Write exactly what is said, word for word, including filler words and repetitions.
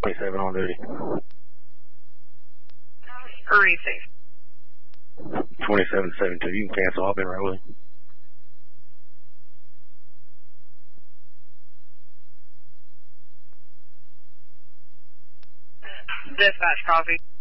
twenty-seven on duty. Hurry safe. twenty-seven seventy-two, you can cancel. I've been right with you. Dispatch, copy.